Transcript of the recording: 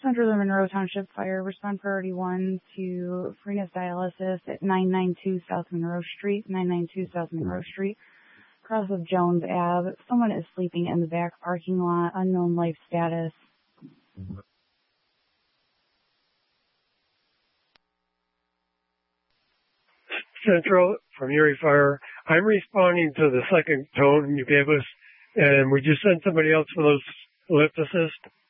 Central Monroe Township Fire, respond priority 1 to Farinas Dialysis at 992 South Monroe Street, 992 South Monroe Street, across of Jones Ave. Someone is sleeping in the back parking lot, unknown life status. Central from Erie Fire. I'm responding to the second tone you gave us, and would you send somebody else for those lift assist?